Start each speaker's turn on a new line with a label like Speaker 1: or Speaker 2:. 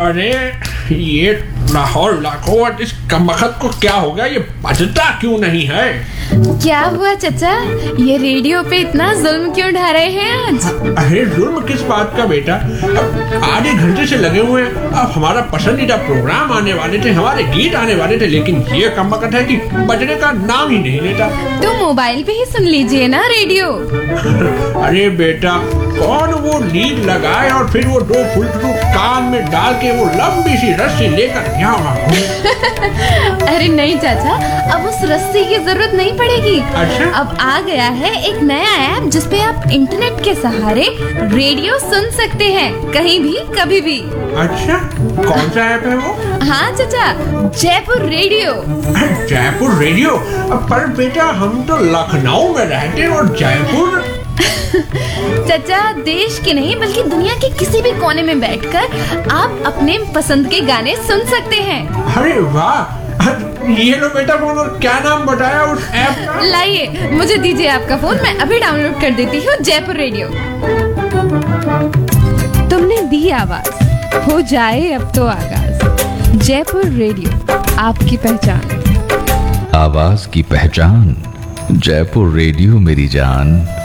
Speaker 1: अरे ये लाहौर लाखों, इस कमबख्त को क्या हो गया? ये बजता क्यों नहीं है?
Speaker 2: क्या हुआ चचा? ये रेडियो पे इतना जुल्म क्यों ढा रहे हैं आज?
Speaker 1: अरे जुल्म किस बात का बेटा? अब आधे घंटे से लगे हुए हैं। अब हमारा पसंदीदा प्रोग्राम आने वाले थे, हमारे गीत आने वाले थे, लेकिन ये कमबख्त है कि बजने का नाम ही नहीं लेता।
Speaker 2: तो मोबाइल पे ही सुन लीजिए ना रेडियो।
Speaker 1: अरे बेटा, कौन वो लीड लगाए और फिर वो 2 फुलटू कान में डाल के वो लंबी सी रस्सी लेकर यहाँ
Speaker 2: अरे नहीं चाचा, अब उस रस्सी की जरूरत नहीं पड़ेगी।
Speaker 1: अच्छा?
Speaker 2: अब आ गया है एक नया ऐप जिसपे आप इंटरनेट के सहारे रेडियो सुन सकते हैं, कहीं भी कभी भी।
Speaker 1: अच्छा, कौन सा ऐप है वो?
Speaker 2: हाँ चाचा, जयपुर रेडियो।
Speaker 1: जयपुर रेडियो? पर बेटा, हम तो लखनऊ में रहते हैं और जयपुर।
Speaker 2: चाचा, देश के नहीं बल्कि दुनिया के किसी भी कोने में बैठकर आप अपने पसंद के गाने सुन सकते हैं।
Speaker 1: अरे वाह! ये लो बेटा फोन। और क्या नाम बताया उस ऐप का?
Speaker 2: लाइए, मुझे दीजिए आपका फोन, मैं अभी डाउनलोड कर देती हूँ जयपुर रेडियो। तुमने दी आवाज, हो जाए अब तो आगाज। जयपुर रेडियो, आपकी पहचान।
Speaker 3: आवाज की पहचान, जयपुर रेडियो मेरी जान।